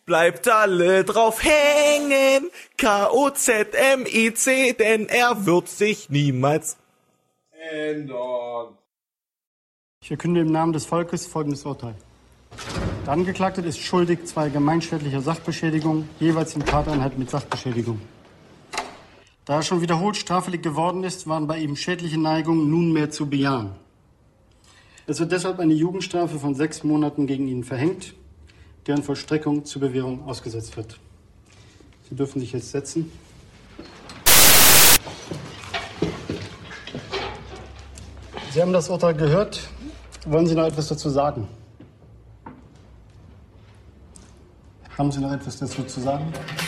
Bleibt alle drauf hängen, K-O-Z-M-I-C, denn er wird sich niemals ändern. Ich verkünde im Namen des Volkes folgendes Urteil. Der Angeklagte ist schuldig 2 gemeinschädlicher Sachbeschädigungen, jeweils in Tateinheit mit Sachbeschädigung. Da er schon wiederholt straffällig geworden ist, waren bei ihm schädliche Neigungen nunmehr zu bejahen. Es wird deshalb eine Jugendstrafe von 6 Monaten gegen ihn verhängt, deren Vollstreckung zur Bewährung ausgesetzt wird. Sie dürfen sich jetzt setzen. Sie haben das Urteil gehört. Wollen Sie noch etwas dazu sagen? Haben Sie noch etwas dazu zu sagen?